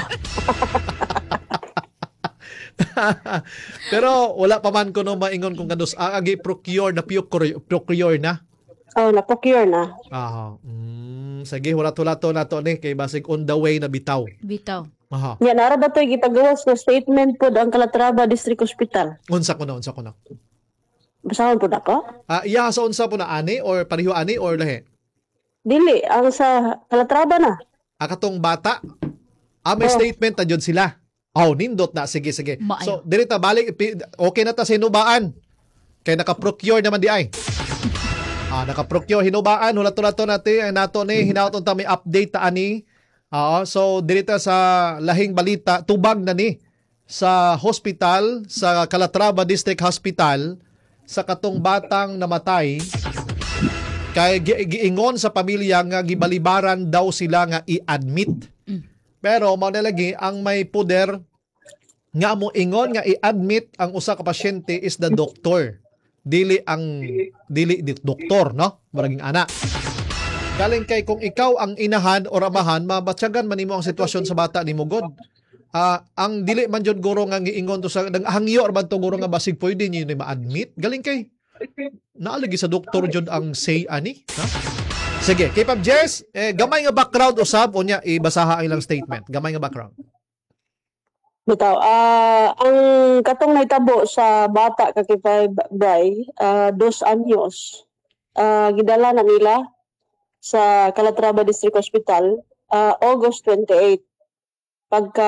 Pero wala pa man ko no maingon kung kanus agi procure na procure, procure na. Oh, na-procure na. Aha. Mm, sige, hulat-hulato na to ni kay basig on the way na bitaw. Bitaw. Aha. Nya nara ba to'y gipagawas nga statement po ang Calatrava District Hospital. Unsa ko na, unsa ko na. Basahon po nako? Ah, iya sa unsa po na ani or pareho ani or lahi? Dili, ang sa Calatrava na. Akatong bata. Ah, may Oh. statement na jud sila. Oh, nindot na. Sige, sige. Maayo. So, diri ta balik pi- okay na ta sa Hinubaan. Kay naka-procure naman di ay. Ah, naka-procure Hinubaan, hulat-hulato natin ay nato ni hinaut ta may update ta ani. Oo, so diri ta sa lahing balita, tubag na ni sa hospital sa Calatrava District Hospital sa katong batang namatay kay gi- giingon sa pamilya nga gibalibaran daw sila nga i-admit. Pero mao na lagi ang may poder nga mo ingon nga i-admit ang usa ka pasyente is the doctor. Dili ang dili di doktor no? Maraging ana. Galing kay kung ikaw ang inahan o amahan, mabatyagan man nimo ang sitwasyon sa bata nimo god. Ah, ang dili man jud guro nga giingon to sa nang hangyo or man to guro nga basig pwede niyo ni ma-admit. Galing kay naalagi sa doktor jud ang say ani, ha? Sige, kay Pab Jess, eh, gamay nga background usab unya ibasaha ang ilang statement. Gamay nga background. Bitaw, ah ang katong nahitabo sa bata kakipay Bray, ah dos anyos. Ah gidala na nila sa Calatrava District Hospital ah August twenty-eight. Pagka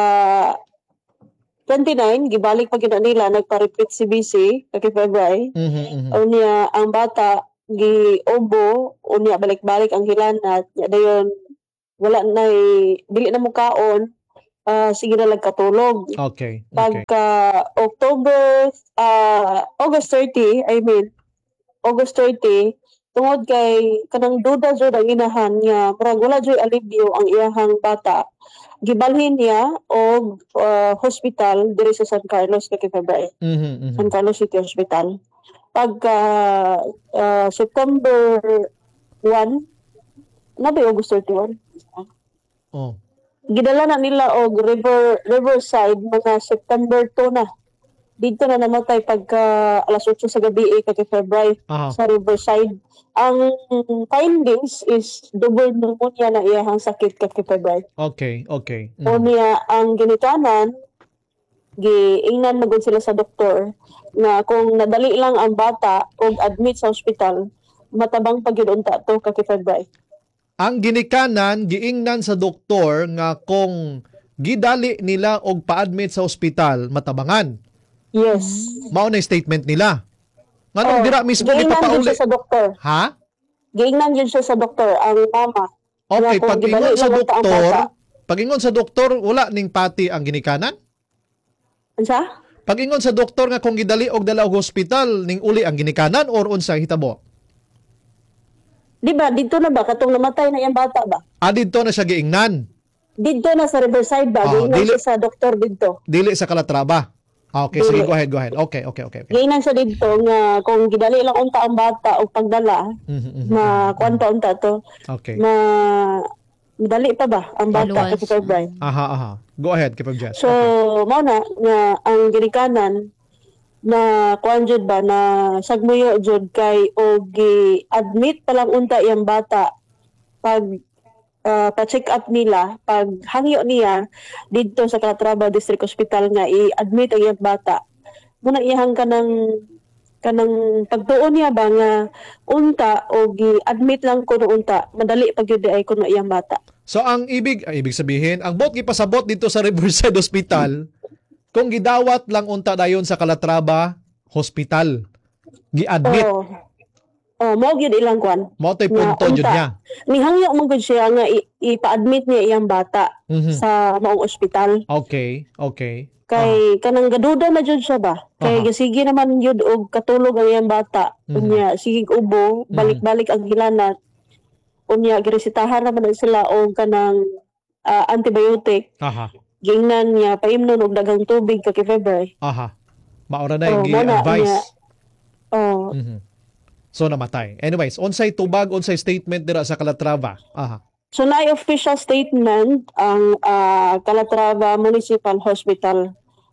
twenty-nine gibalik pa gid na nila nagpa-repeat C B C kakipay Bray. Mhm. mhm. Unya ang bata gi-obo, unya balik-balik ang hilanat, nya dayon wala na dili na mo kaon. Ah, sige na nagkatulog. Okay. Okay. Pagka October, ah August thirty, I mean, August thirty, tungod kay kanang duda jud ang inahan niya, murag wala jud alibyo ang iyahang bata. Gibalhin niya og ah, hospital diri sa San Carlos kay February. Mhm. San mhm. Carlos City Hospital. Pagka ah, September one, na ba August thirty-one? Oh. Gidala na nila og river Riverside mga September two na. Dito na namatay pagka alas otso sa gabi eh, kay February Aha. sa Riverside. Ang findings is double pneumonia na iyahang sakit kay February. Okay. Okay. Mhm. Unya ang ginikanan giingnan magud sila sa doktor na kung nadali lang ang bata og admit sa ospital, matabang pa gyud unta to kay February. Ang ginikanan giingnan sa doktor nga kung gidali nila og pa-admit sa ospital matabangan. Yes. Mao na statement nila. Nganong Oh, dira mismo ni giingnan papauli? yun siya sa doktor. Ha? Giingnan yun siya sa doktor, ang mama. Okay, Nga kung pag gidali ingon sa lang unta ang doktor, bata. pag ingon sa doktor wala ning pati ang ginikanan? Unsa? Pag ingon sa doktor nga kung gidali og dala og hospital ning uli ang ginikanan or unsa hitabo? Di ba, dito na ba, katong namatay na yung bata ba? Ah, dito na siya giingnan. Dito na sa Riverside ba? Ah, Giingnan dili- siya sa doktor dito. Dili sa Calatrava. Ah, okay, sige, Dili. go ahead, go ahead. Okay, okay, okay. okay. Giingnan siya dito nga kung gidali lang unta ang bata o pagdala, Mhm, mhm. na kuwan pa unta to, Okay. na madali pa ba ang bata Maluwas. kasi February. Aha, aha. Go ahead, Kipag Jess. So, mao na nga ang ginikanan na kuan jud ba na sagmuyo jud kay og gi-admit pa lang unta iyang bata pag ah, pa-check up nila pag hangyo niya didto sa Calatrava District Hospital nga i-admit ang iyang bata. Muna iyang kanang kanang pagtuon niya ba nga unta o gi-admit lang kuno unta madali pag yun ay kuno iyang bata. So ang ibig ay ibig sabihin, ang bot gipasabot dito sa Riverside Hospital kung gidawat lang unta dayon sa Calatrava Hospital. Gi-admit. Oh. Oh, mo gyud ilang kwan. Mao tay Nga, punto jud unta. niya. Ni hangyo man gud siya nga i- ipa-admit niya iyang bata Mhm. sa maong ospital. Okay, okay. Kay kanang gaduda na jud siya ba? Kay Aha. gasige naman jud og katulog ang iyang bata. Mhm. Unya sige ubo, balik-balik ang hilanat. Unya giresitahan naman na sila og kanang ah, antibiotic. Aha. Gingnan niya paimnon og daghang tubig kay February. Aha. Maura na Oh, yung muna advice. niya. Oh, Mhm. So namatay. Anyways, unsay tubag, unsay statement dira sa Calatrava. Aha. so naay official statement ang ah, Calatrava Municipal Hospital.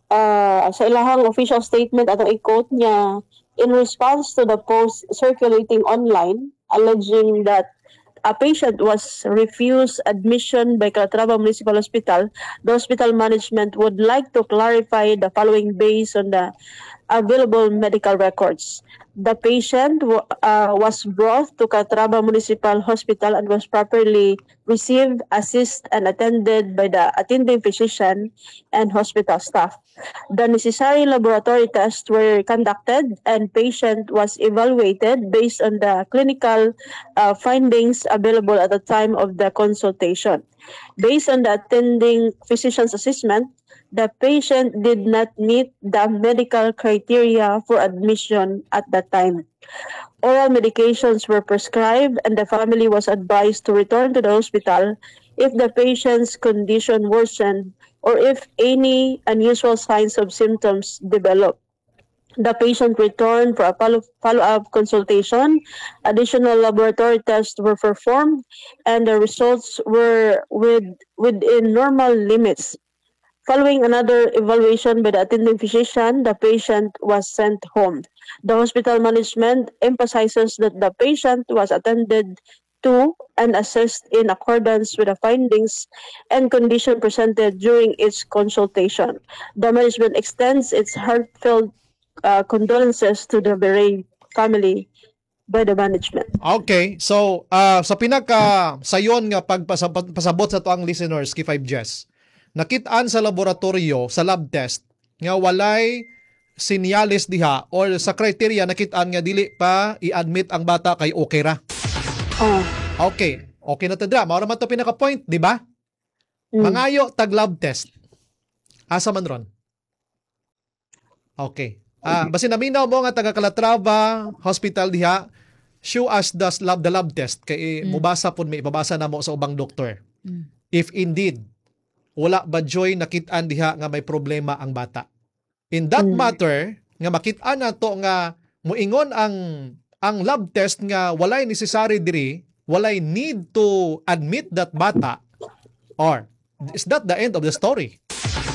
Ah, sa ilahang official statement atong i-quote niya, in response to the post circulating online alleging that a patient was refused admission by Calatrava Municipal Hospital, the hospital management would like to clarify the following based on the available medical records. The patient w- uh, was brought to Calatrava Municipal Hospital and was properly received, assisted, and attended by the attending physician and hospital staff. The necessary laboratory tests were conducted and patient was evaluated based on the clinical uh, findings available at the time of the consultation. Based on the attending physician's assessment, the patient did not meet the medical criteria for admission at that time. Oral medications were prescribed and the family was advised to return to the hospital if the patient's condition worsened or if any unusual signs of symptoms developed. The patient returned for a follow- follow-up consultation. Additional laboratory tests were performed and the results were with, within normal limits. Following another evaluation by the attending physician, the patient was sent home. The hospital management emphasizes that the patient was attended to and assessed in accordance with the findings and condition presented during its consultation. The management extends its heartfelt uh, condolences to the bereaved family by the management. Okay, so uh, sa pinaka sayon nga pagpasabot sa tuang listeners kay five Jess, nakit-an sa laboratorio sa lab test nga walay sinyales diha or sa criteria nakit-an nga dili pa i-admit ang bata kay okay ra. Oh. Okay, okay na tadra. Mao man to pinaka point, di ba? Mm. Mangayo tag lab test. Asa man ron? Okay. Ah, basi naminaw mo nga taga Calatrava Hospital diha, show us the lab the lab test kay mm. mubasa pud may ibabasa na mo sa ubang doktor. Mm. If indeed wala ba joy nakit-an diha nga may problema ang bata. In that mm. matter nga makit-an nato nga muingon ang ang lab test nga walay necessary diri, walay need to admit that bata, or is that the end of the story?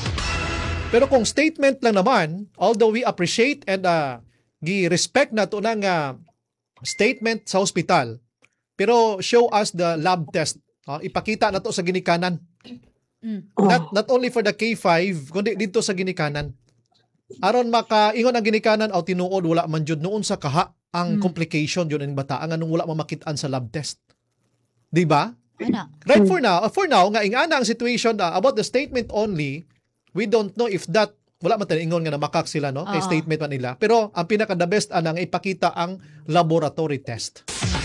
Pero kung statement lang naman, although we appreciate and uh, gi-respect na to ng uh, statement sa hospital, pero show us the lab test. Uh, ipakita na to sa ginikanan. Mm. Not, not only for the K five, kundi dito sa ginikanan. Aron maka-ingon ang ginikanan o tinuod, wala man jud noon sa kaha ang mm. complication yun ng bata, ang anong wala mamakitaan sa lab test. Diba? Ano? Right for now, uh, for now, nga ingana ang situation uh, about the statement only, we don't know if that, wala man tayo ingon nga namakak sila, no? Kay statement man nila. Pero ang pinaka-the best anang ipakita ang laboratory test.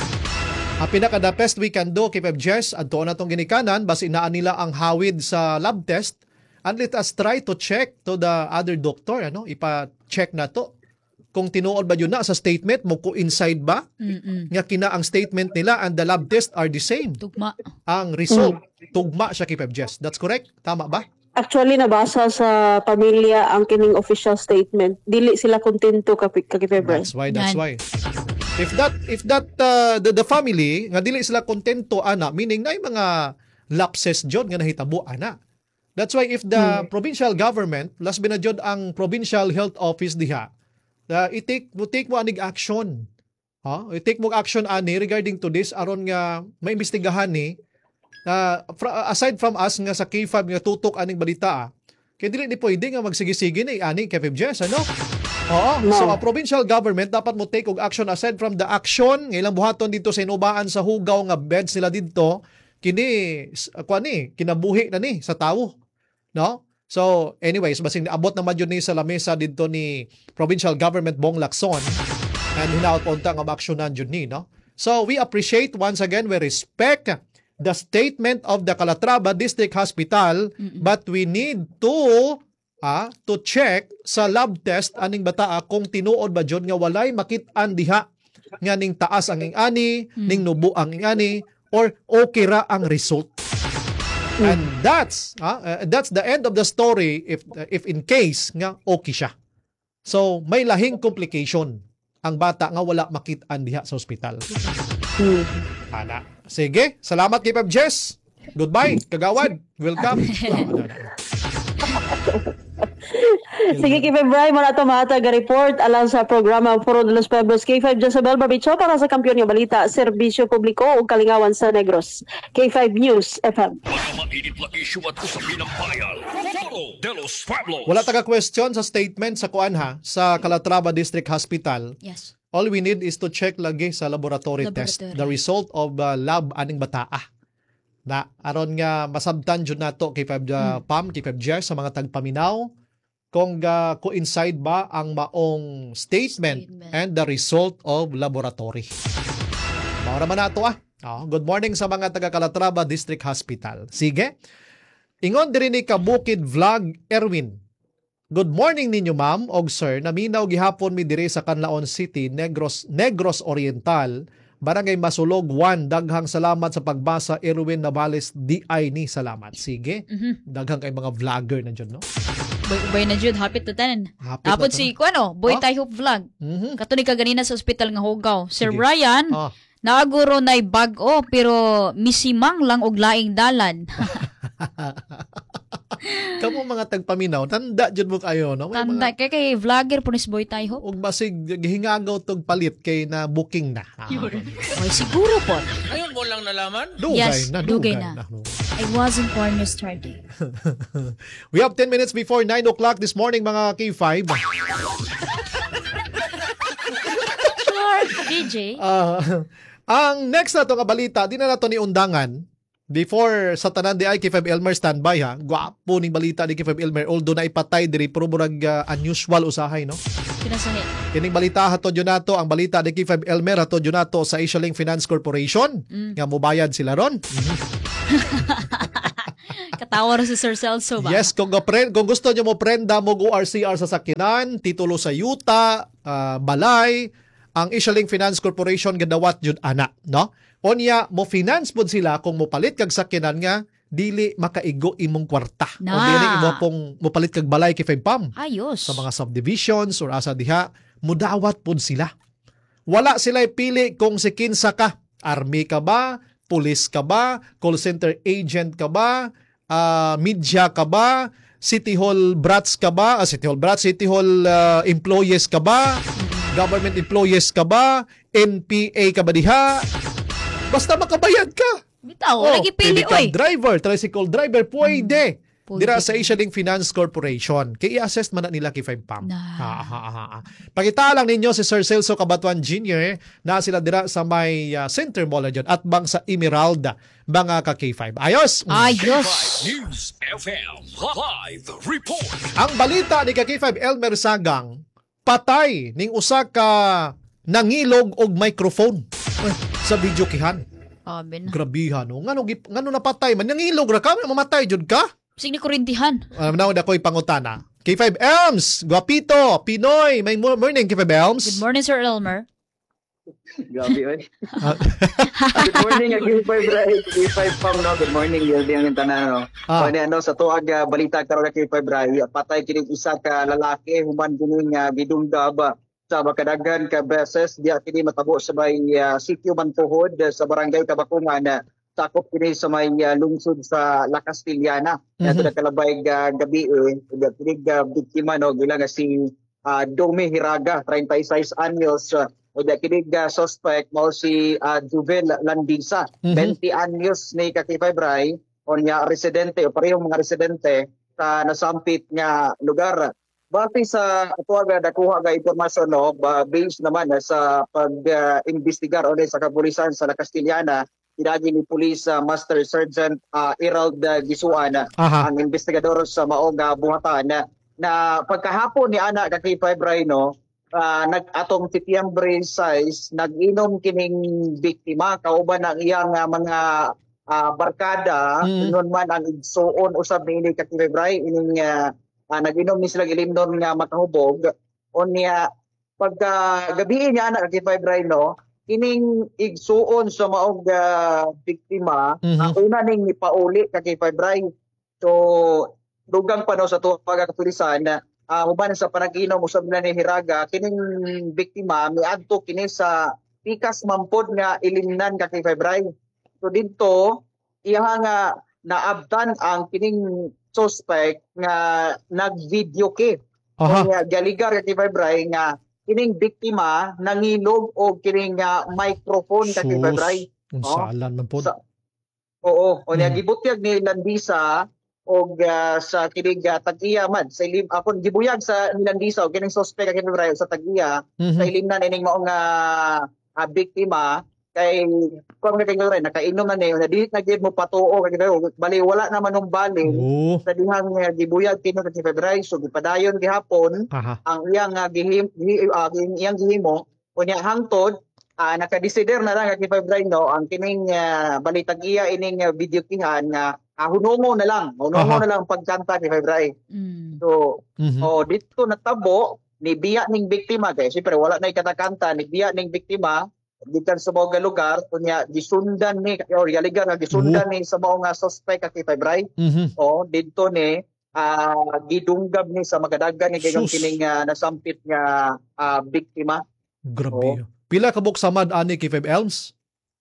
Ang pinaka-the best we can do, kay Pep Jess, adto na itong ginikanan, basi inaan nila ang hawid sa lab test, and let us try to check to the other doctor, ano? Ipa-check na to. Kung tinuod ba yun na sa statement mo, kung inside ba, Mm-mm. nga kina ang statement nila and the lab test are the same. Tugma. Ang result, mm. tugma siya kay Pep Jess. That's correct? Tama ba? Actually, nabasa sa pamilya ang kining official statement. Dili sila kontento kay February. That's why, that's why. If that, if that, uh, the, the family, nga dili sila kontento, ana, meaning na yung mga lapses jod nga nahitabo, ana. That's why if the hmm. provincial government, last binadjod ang provincial health office diha, uh, i-take mo, take mo anig action. Huh? I-take mo action ani regarding to this, aron nga maimbestigahan ni, Uh, fra- aside from us nga sa K five nga tutok aning balita, ah, kaya dili ni pwede nga magsige-sige ni ani kay F F J S, ano? Oo. No. So, a provincial government dapat mo take og action aside from the action nga ilang buhaton dito sa inubaan sa hugaw nga beds nila dito, kini, uh, ni, kinabuhi na ni sa tawo. No? So, anyways, basing abot naman yun ni sa lamesa dito ni provincial government Bong Lacson and hinaot punta nga ma-actionan yun ni, no? So, we appreciate, once again, we respect the statement of the Calatrava District Hospital, mm-mm. but we need to ah, to check sa lab test aning bata kung tinuod ba jud nga walay makit-an diha nga ning taas ang ingani, mm. ning nubo ang ingani, or okay ra ang result. Mm. And that's ah, uh, that's the end of the story if uh, if in case nga okay siya. So may lahing complication ang bata nga wala makit-an diha sa hospital. Mm. Ana. Sige, salamat kay Pep Jess. Goodbye, kagawad. Welcome. Sige, kay February mo na ito matag report alang sa programa Foro de los Pueblos K five Jezabel Barbicho para sa Kampiyon ng Balita, Serbisyo Publiko ug Kalingawan sa Negros. K five News F M. Wala taga question sa statement sa kuan ha, sa Calatrava District Hospital. Yes. All we need is to check lagi sa laboratory, laboratory. test the result of uh, lab aning bataa. Na aron nga masabtan jud nato kay Pep uh, Pam, kay Pep Jess sa mga tagpaminaw kung uh, coincide ba ang maong statement, statement and the result of laboratory. Mao ra man nato ah. Oh, good morning sa mga taga Calatrava District Hospital. Sige. Ingon diri ni Kabukid Vlog Erwin. Good morning ninyo ma'am og sir, naminaw gihapon mi diri sa Canlaon City, Negros Negros Oriental, Barangay Masulog one. Daghang salamat sa pagbasa, Erwin Navales D I ni salamat. Sige. Mm-hmm. Daghang kay mga vlogger na dyan, no? Boy na jud hapit to tanan. Tapos si kuano, Boy huh? Tay Hope Vlog. Mm-hmm. Katuni ka ganina sa ospital nga Hugaw. Sir Sige. Ryan, oh. Naaguro nay bag-o pero misimang lang og laing dalan. Kamo mga tagpaminaw, tanda jud mo kayo, no? May Tanda mga, kay kay vlogger po ni si Boy Tayho. ug basig gihingagaw tog palit kay na booking na. Ah, Oy, siguro po. Ngayon mo lang nalaman? dugay Yes, na, dugay dugay na. na. no. I wasn't born yesterday. We have ten minutes before nine o'clock this morning, mga K five. Sure, D J. Ah, ang next na to nga balita, di na nato ni undangan. Before sa tanan di ay K five Elmer standby ha. Gwapo ning balita ni K five Elmer, although na ipatay diri pero murag uh, unusual usahay, no? Kinasahi. Kining balita hatod yun nato, ang balita ni K five Elmer hatod yun nato sa Asialink Finance Corporation Mm. nga mobayad sila ron. Katawa rin si Sir Celso ba? Yes, kung, gapre- kung gusto nyo mo prenda mo O R C R sa sakinan, titulo sa yuta, ah, balay, ang Asialink Finance Corporation gadawat jud ana, no? Onya mo finance pud sila kung mo palit kag sakinan nga dili makaigo imong kwarta. Na. O dili imo pong mo palit kag balay kay Pam. Ayos. Sa mga subdivisions or asa diha, mudawat pud sila. Wala sila pili kung si kinsa ka. Army ka ba? Police ka ba? Call center agent ka ba? Uh, media ka ba? City Hall brats ka ba? Uh, City Hall brats, City Hall uh, employees ka ba? Government employees ka ba? N P A ka ba diha? Basta makabayad ka. Bitaw, lagi pili, pili ka oy. driver, tricycle driver, pwede. Pwede. Dira sa Asialink Finance Corporation. Kaya i-assess man na nila kay five Pam. Ha, ha, ha, ha. Pakita lang ninyo si Sir Celso Cabatuan Junior na sila dira sa may uh, Center Mall dyan at bang sa Emeralda, mga ka K five. Ayos! Ayos! News F M Live Report. Ang balita ni ka K five Elmer Sagang, patay ning usa ka nangilog og microphone sa video kihan. Amen. Grabihan, no? Ngano, gip- ngano napatay man? Nangilog ra ka? Mamatay jud ka? Sige ni kurintihan. Alam na ako'y pangutana. K five Elms, Guapito, Pinoy, may mo- morning K five Elms. Good morning, Sir Elmer. Gabi, oy. Good morning, K five Rai. K five Pam, no? Good morning, Yeldi ang tanan, no? Ah. So, ano, sa tuwag uh, balita karon K five Rai, patay kining isa ka lalaki, human kining uh, gidungdab sa makadagan ka beses, diya kini matabo sa may uh, sitio Mantuhod uh, sa barangay Kabakungan, uh, sakop kini sa may uh, lungsod sa La Castillana. Mm-hmm. Ito na kalabay uh, gabi, eh, kinig uh, biktima, no? Gila nga si uh, Domi Hiraga, thirty-six anyos, uh, o da kinig uh, suspect mo si uh, Juvel Landisa, Mhm. twenty anyos ni Kakipay Bray, o niya residente, o parehong mga residente sa nasampit nga lugar. Base sa atuaga dakuha nga impormasyon, no, ba, based naman uh, sa pag-investigar uh, o sa kapulisan sa La Castillana, pinagi ni Police uh, Master Sergeant uh, Erald uh, Gisuan, uh, Aha. ang investigador sa maong uh, buhatan, na, na pagkahapon ni Ana Kakipay Bray, no, uh, nag-atong September size, nag-inom kining biktima, kauban ang iyang uh, mga uh, barkada, Mm. mm. man ang igsuon usab ni Kakipay Bray, ining uh, uh, nag-inom ni sila ilimnon nga makahubog, o niya, pagka gabi niya Ana Kakipay Bray, no, kining igsuon sa maong uh, biktima, Mhm. ang una ning ipauli Kakipay Bray. So, dugang pa no sa tuwag kapulisan na uh, huban sa panag-inom usab na ni Hiraga, kining biktima miadto kini sa pikas mampod nga ilimnan Kakipay Bray. So dito iya nga naabtan ang kining suspect nga nag-video ke. Aha. Kaya galigar Kakipay Bray nga kining biktima nangilog o kining uh, microphone Kakipay Bray. Unsalan man po. Sa- Oo, o niya Mm. gibutyag ni Landisa og uh, sa kining uh, tag-iya man sa ilim ako gibuyag sa ni Landisa og kining suspect Kakipay Bray sa tag-iya Mhm. sa ilimnan ining mao nga uh, biktima kay kung nakinggan rin nakainom na niyo na di na gid mo patuo kay bali wala naman ng bali Oo. sa dihang uh, gibuyag kini Kakipay Bray so gipadayon gihapon Aha. ang iyang uh, gihim gi- uh, iyang gihimo unya hangtod uh, nakadesider na lang Kakipay Bray, no, ang kining uh, balitag iya ining uh, video kihan nga uh, hunungo na lang hunungo Aha. na lang pagkanta Kakipay Bray. Mm. So Mhm. oh dito natabo ni biya ning biktima kay siyempre wala na katakanta ni biya ning biktima gikan sa mga lugar kunya gisundan ni or galigan nga gisundan ni sa mga suspect Kakipay Bray. Mhm. O dito ni ah, gidunggab ni sa magadagan ni gayong Sus. kining ah, nasampit nga ah, biktima. Grabe. Pila ka buk samad ani K five Elms?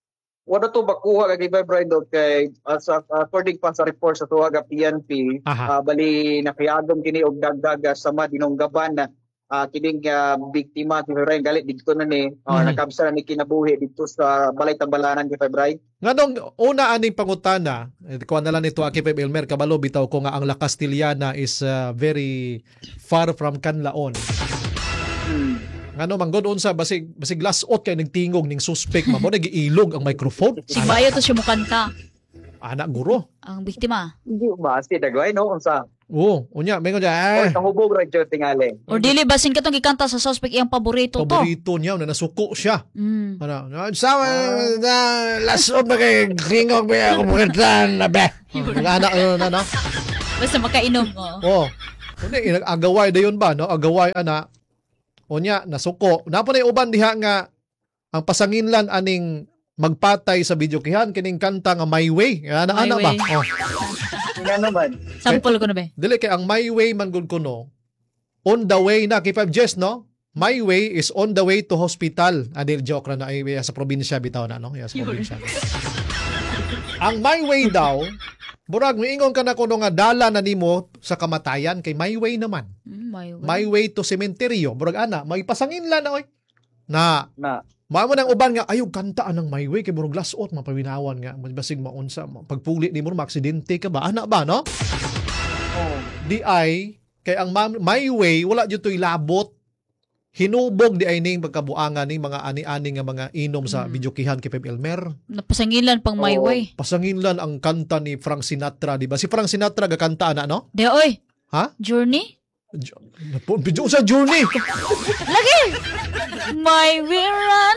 wala to bakuha kay February do kay as according pa sa report sa tuwag P N P, uh, bali nakayagom kini og dagdag sa madinonggaban na uh, kining uh, biktima kay February galit dito na ni uh, mm. nakabsa na ni kinabuhi dito sa balay tambalanan kay February. Nganong una aning pangutana, eh, kuha na lang nito Akip Elmer kabalo bitaw ko nga ang La Castillana is uh, very far from Canlaon. Hmm. Ngano manggod unsa basig basig lasot kay nagtingog ning suspect mamo nagiilog ang microphone. Si Bayo to siya mukanta. Anak guro. Ang biktima. Hindi basti dagway no unsa. Oo, unya mengo ja. Eh. Tahubog ra jud tingali. Or dili basing katong gikanta sa suspect iyang paborito to. Paborito niya na nasuko siya. Mm. Ano, sa na lasot na kay tingog ba ako mukanta na ba. Anak na no. Basta makainom mo. Oh. Unya agaway dayon ba no? Agaway ana. Unya nasuko. Napo na uban diha nga ang pasanginlan aning magpatay sa video kihan kining kanta nga My Way. Ana ana ba? Oh. Nga naman. Sample ko na ba? Dili kay ang My Way man gud kuno. On the way na kay five Jess no? My Way is on the way to hospital. Adil joke ra na ay sa probinsya bitaw na no? Yes, probinsya. Ang My Way daw burag miingon ka na kuno nga dala na nimo sa kamatayan kay My Way naman. Mm, my, way. My Way to cementerio. Burag ana, may pasangin lang na oy. Na. Na. Mamo nang uban nga ayog kantaan ng My Way kay burag lasot mapawinawan nga basig maunsa pagpuli nimo maaksidente ka ba ana ba no? Oh, di ay kay ang My Way wala jud toy labot. Hinubog di ay ning pagkabuangan ning mga ani-ani nga mga inom sa mm. videokihan kay Pep Elmer. Napasangilan pang My oh, Way. Pasangilan ang kanta ni Frank Sinatra, di ba? Si Frank Sinatra gakanta na no? Di oy. Ha? Journey? Bidyo sa Journey. Lagi. My Way run.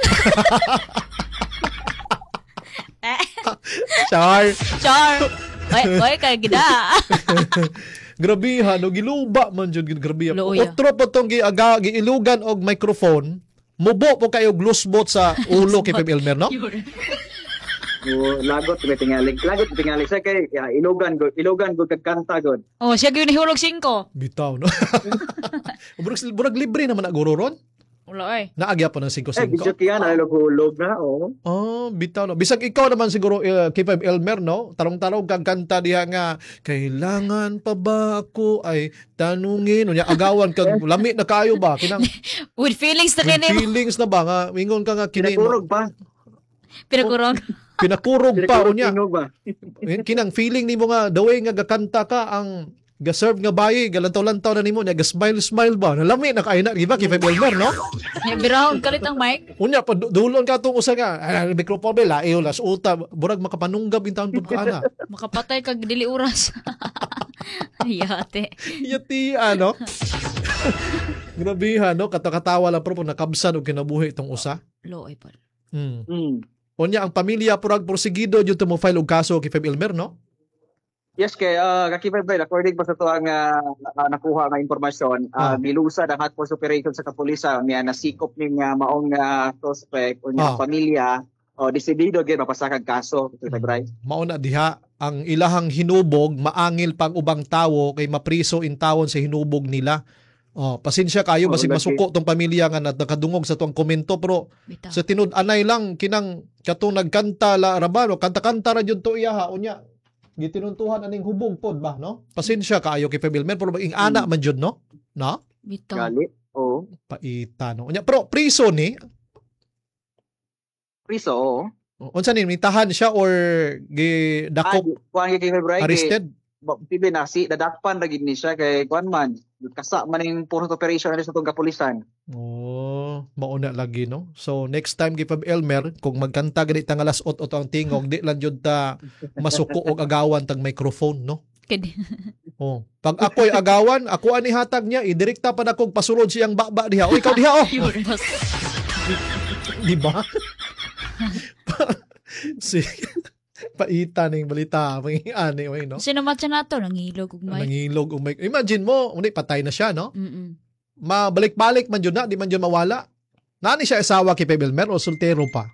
Char. Char. Oy, oy kay gida. Grabe ha, no giluba man jud grabe. Luya. Otro po tong giaga giilugan og microphone, mubo po kayo glusbot sa ulo kay Pep Elmer no? Oh, lagot may tingali. Lagot tingali sa kay ya, ilugan gud, ilugan gud kag kanta gud. Oh, siya gyud nihulog singko. Bitaw no. burag burag libre naman na guro ron. Wala ay. Naagya pa ng singko Eh, singko. bisyo kiyan na hulog na oh. Oh, bitaw no. Bisag ikaw naman siguro uh, kay Pep Elmer no. Tarong-tarong kag kanta diha nga kailangan pa ba ako ay tanungin unya agawan kag lami na kayo ba kinang with feelings na kini. Feelings na ba nga mingon ka nga kini. Pinakurog pa. Pinakurog. Pinakurog pa unya. Kinang feeling nimo nga the way nga gakanta ka ang ga-serve nga bayi, galantaw-lantaw na nimo, ga-smile-smile ba? Nalami na kayo na, di ba? Kay Pep Elmer, no? Birahon kalit ang mic. Unya, pa dulon ka itong usa nga, ah, microphone, layo, las uta, burag makapanunggab yung taon po ka na. Makapatay kag dili oras. Yate. Yati, ano? Grabe ha, no? Katakatawa lang pero nakabsan o kinabuhi itong usa. Looy pa. Hmm. Mm. Unya, ang pamilya purag porsigido yung mo file og kaso kay Pep Elmer, no? Yes, kay uh, kakipay ba, according pa sa ito ang uh, uh, nakuha nga impormasyon, uh, oh. nilusad ang hot pursuit operation sa kapulisan, niya nasikop ning uh, maong uh, suspect o niya oh. pamilya, o desidido gyud mapasakag kaso. Hmm. Mauna diha, ang ilahang hinubog, maangil pang ubang tawo, kay mapriso in tawon sa hinubog nila. Oh, pasensya kayo, basig oh, masuko tong pamilya nga nakadungog sa tuang komento, pero Bita. Sa tinud-anay lang, kinang katong nagkanta la rabano, kanta-kanta ra jud to iya ha, unya. Gitinuntuhan aning hubog pod ba no? Pasensya kaayo kay Pep Elmer pero ing ana man jud no? No? Bitaw. Gali. Oo. Paita no. Nya pero priso ni. Priso oo. Unsa ni mitahan siya or gi dakop? Kuan kay February. Arrested. Pibe na si dadakpan ra gid ni siya kay kuan man. Kasa man ning pursuit operation sa tong kapulisan. Oh, mauna lagi no. So next time kay Pep Elmer kung magkanta gani tang alas ot ot ang tingog di lang jud ta masuko og agawan tag microphone no. Oh, pag ako'y agawan, ako ani hatag niya, idirekta pa na kog pasulod siyang baba diha. O ikaw diha oh. Di ba? Sige. Paita ning balita mangiani oy no. Sino matcha nato nangilog ug mic. Nangilog ug mic. Imagine mo, undi patay na siya no. Mm. Mabalik-balik man jud na, di man jud mawala. Nani siya asawa kay Pep Elmer o soltero pa?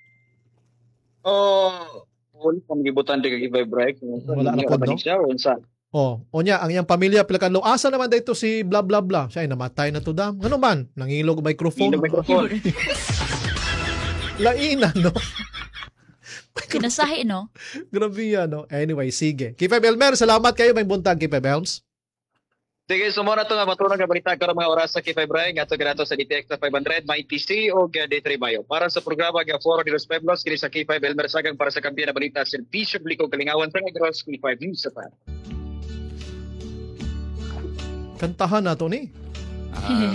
Oh, wala pang gibutan di kay February. Wala na pod no. Siya unsa? Oh, onya ang iyang pamilya pila kanlo asa naman dito si bla bla bla. Siya ay namatay na to dam. Ngano man? Nangilog microphone. Nangilog microphone. Laina no. Kinasahi, no? Grabe yan, no? Anyway, sige. K five Elmer, salamat kayo. May buntag, K five Elms. Sige, sumuna ito nga matulog nga balita karon mga oras sa K five Ray, nga ito ganato sa D T X five hundred, may T C o D three Bayo. Para sa programa nga Foro de los Pueblos, kini sa K five Elmer Sagang para sa kampiyan na balita, Servisyo Publiko Kalingawan sa Negros, K five News sa pa. Kantahan na to ni. Ah,